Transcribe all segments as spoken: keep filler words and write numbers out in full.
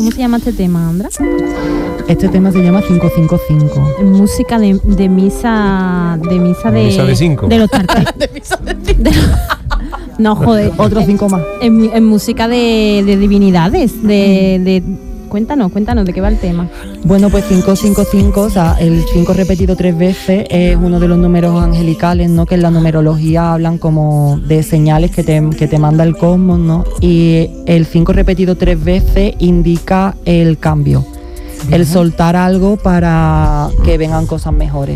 ¿Cómo se llama este tema, Andra? Este tema se llama cinco cinco cinco. Música de, de misa de misa de misa de cinco. De los tarteros. de misa de cinco. De los, no, joder. Otros cinco más. En, en música de, de divinidades, de, de cuéntanos, cuéntanos de qué va el tema. Bueno, pues cinco cinco cinco, o sea, el cinco repetido tres veces es uno de los números angelicales, ¿no? Que en la numerología hablan como de señales que te, que te manda el cosmos, ¿no? Y el cinco repetido tres veces indica el cambio, bien, el soltar algo para que vengan cosas mejores.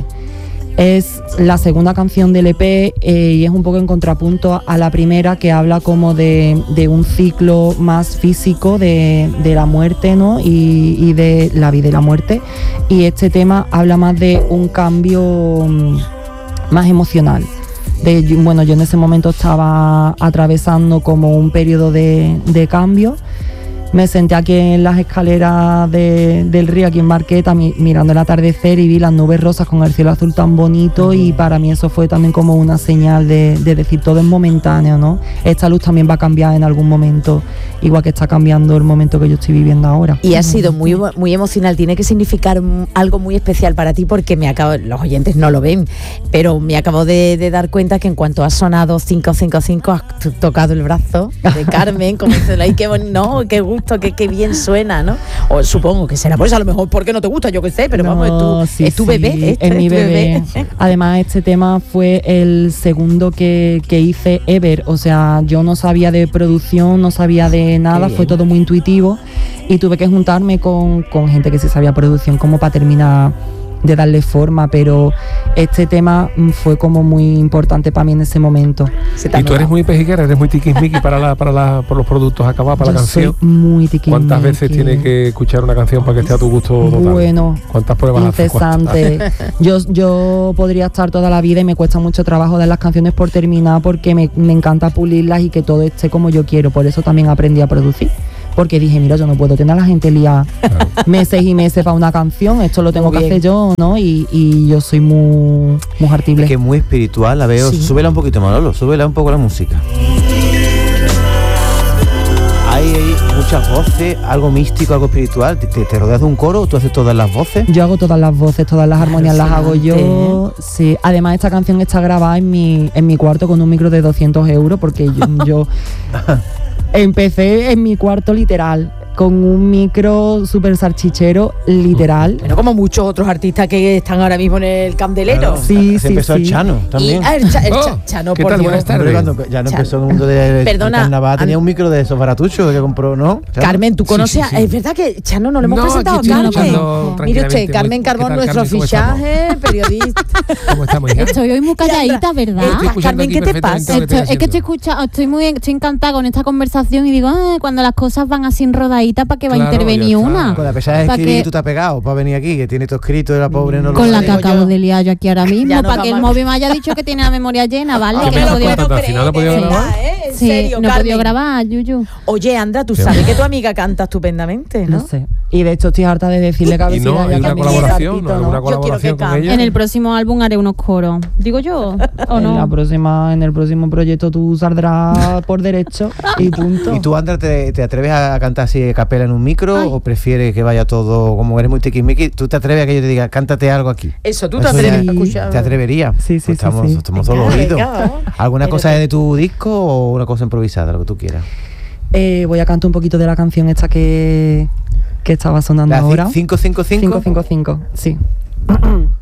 Es la segunda canción del E P eh, y es un poco en contrapunto a la primera, que habla como de, de un ciclo más físico de, de la muerte, ¿no? Y, y de la vida y la muerte. Y este tema habla más de un cambio um, más emocional. De, bueno, yo en ese momento estaba atravesando como un periodo de, de cambio. Me senté aquí en las escaleras de, del río, aquí en Marqueta, mi, mirando el atardecer, y vi las nubes rosas con el cielo azul tan bonito, y para mí eso fue también como una señal de, de decir todo es momentáneo, ¿no? Esta luz también va a cambiar en algún momento, igual que está cambiando el momento que yo estoy viviendo ahora. Y ha sido muy, muy emocional, tiene que significar algo muy especial para ti, porque me acabo, los oyentes no lo ven, pero me acabo de, de dar cuenta que en cuanto ha sonado cinco cinco cinco has tocado el brazo de Carmen, como diciendo, ay, qué bonito, no, qué gusto, que, que bien suena, ¿no? O supongo que será, pues a lo mejor porque no te gusta, yo qué sé, pero no, vamos, es tu, sí, es tu sí, bebé. Este, es mi bebé. bebé. Además, este tema fue el segundo que, que hice ever, o sea, yo no sabía de producción, no sabía de nada, fue todo muy intuitivo, y tuve que juntarme con, con gente que sí sabía producción como para terminar de darle forma, pero este tema fue como muy importante para mí en ese momento. Y tú eres muy pejiquera, eres muy tiquismiqui para la, para la, por los productos acabados, para yo la canción. Soy muy tiquismiqui. ¿Cuántas veces tienes que escuchar una canción para que esté a tu gusto total? Bueno, ¿cuántas pruebas incesante. haces? yo, yo podría estar toda la vida y me cuesta mucho trabajo dar las canciones por terminar, porque me, me encanta pulirlas y que todo esté como yo quiero. Por eso también aprendí a producir. Porque dije, mira, yo no puedo tener a la gente liada claro. meses y meses para una canción, esto lo tengo muy que bien. hacer yo, ¿no? Y, y yo soy muy, muy artible. Es que es muy espiritual, la veo. Sí. Súbela un poquito, Manolo, súbela un poco la música. Hay, hay muchas voces, algo místico, algo espiritual. ¿Te, te rodeas de un coro o tú haces todas las voces? Yo hago todas las voces, todas las armonías las hago yo. Sí. Además, esta canción está grabada en mi, en mi cuarto con un micro de doscientos euros, porque yo... yo empecé en mi cuarto literal, con un micro súper sarchichero, literal. Pero como muchos otros artistas que están ahora mismo en el Candelero. Claro, sí, se sí, empezó sí. el Chano también. Y, ah, el, cha, el oh, cha, Chano, ¿qué por tal? Dios. Buenas tardes. Cuando ya no empezó el mundo del de carnaval, tenía un micro de esos baratuchos que compró, ¿no? Chano. Carmen, tú conoces, sí, sí, sí. Es verdad que Chano no lo hemos no, presentado a Carmen. Mire usted, Carmen Carbón, nuestro Carmen, fichaje, periodista. ¿Cómo estamos, hija? Estoy hoy muy calladita, ¿verdad? Carmen, ¿qué te pasa? Esto, es que estoy escuchando, estoy muy estoy encantada con esta conversación y digo, ah, cuando las cosas van así enrodaditas, ¿para qué va a intervenir una? A pesar de escribir, que... tú te has pegado para venir aquí, que tiene todo escrito, la pobre no lo con la que acabo yo. de liar yo aquí ahora mismo, para que el móvil me haya dicho que tiene la memoria llena, ¿vale? Oh, que no no podía no creer, no podía grabar. ¿Eh? ¿En sí, serio, no Carmen? podía grabar, Yuyu. Oye, Andra, tú sabes que tu amiga canta estupendamente, ¿no? No sé. Y de hecho estoy harta de decirle que a ver y si no, hay una colaboración, ¿no? ¿Alguna colaboración con ella? En el próximo álbum haré unos coros. ¿Digo yo? ¿O no? En la próxima, en el próximo proyecto tú saldrás por derecho y punto. ¿Y tú, Andra, te, te atreves a cantar así a capela en un micro? Ay. ¿O prefieres que vaya todo, como eres muy tiquismiqui, tú te atreves a que yo te diga, cántate algo aquí? Eso, tú te atreves a escuchar. ¿Te atreverías? Sí, sí, pues sí. Estamos, sí. estamos todos oídos. ¿Alguna Pero cosa que... de tu disco o una cosa improvisada, lo que tú quieras? Eh, voy a cantar un poquito de la canción esta que, que estaba sonando la ahora. cinco cinco cinco cinco cinco cinco, sí.